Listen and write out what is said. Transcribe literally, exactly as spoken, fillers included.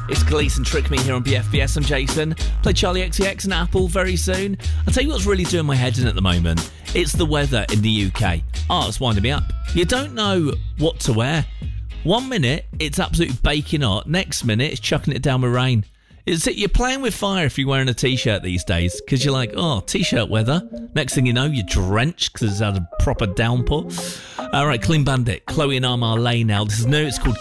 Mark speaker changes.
Speaker 1: It's Khalees and Trick Me here on B F B S. I'm Jason. Play Charlie X C X and Apple very soon. I'll tell you what's really doing my head in at the moment. It's the weather in the U K. Oh, it's winding me up. You don't know what to wear. One minute, it's absolutely baking hot. Next minute, it's chucking it down with rain. It's, you're playing with fire if you're wearing a T-shirt these days, because you're like, oh, T-shirt weather. Next thing you know, you're drenched because it's had a proper downpour. All right, Clean Bandit, Chloe and Amar Lay now. This is new. It's called